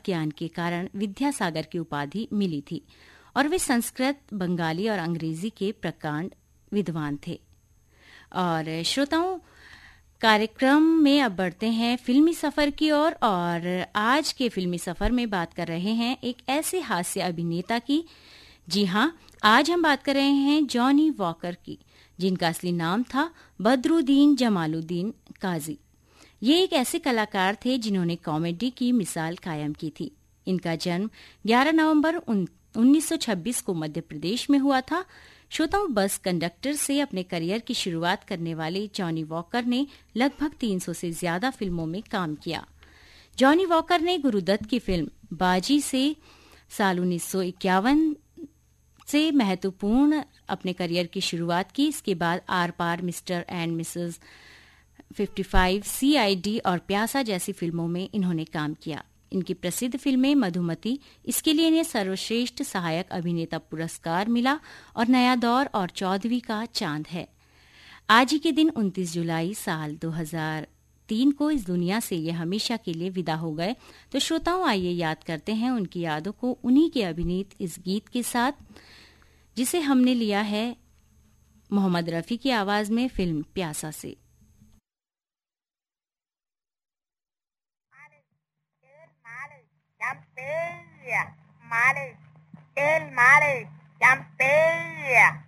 ज्ञान के कारण विद्यासागर की उपाधि मिली थी और वे संस्कृत, बंगाली और अंग्रेजी के प्रकांड विद्वान थे। और श्रोताओं, कार्यक्रम में अब बढ़ते हैं फिल्मी सफर की ओर और आज के फिल्मी सफर में बात कर रहे हैं एक ऐसे हास्य अभिनेता की। जी हां, आज हम बात कर रहे हैं जॉनी वॉकर की, जिनका असली नाम था बदरुद्दीन जमालुद्दीन काजी। ये एक ऐसे कलाकार थे जिन्होंने कॉमेडी की मिसाल कायम की थी। इनका जन्म 11 नवंबर 1926 को मध्य प्रदेश में हुआ था। श्रोताओं, बस कंडक्टर से अपने करियर की शुरुआत करने वाले जॉनी वॉकर ने लगभग 300 से ज्यादा फिल्मों में काम किया। जॉनी वॉकर ने गुरुदत्त की फिल्म बाजी से साल 1951 से महत्वपूर्ण अपने करियर की शुरुआत की। इसके बाद are par, mister and Mrs 55, CID और प्यासा जैसी फिल्मों में इन्होंने काम किया। इनकी प्रसिद्ध फिल्में मधुमती, इसके लिए इन्हें सर्वश्रेष्ठ सहायक अभिनेता पुरस्कार मिला, और नया दौर और चौदहवीं का चांद है। आज ही के दिन 29 जुलाई साल 2003 को इस दुनिया से ये हमेशा के लिए विदा हो गए। तो श्रोताओं, आइए याद करते हैं उनकी यादों को उन्हीं के अभिनीत इस गीत के साथ, जिसे हमने लिया है मोहम्मद रफी की आवाज में फिल्म प्यासा से। Male, el male, campeia.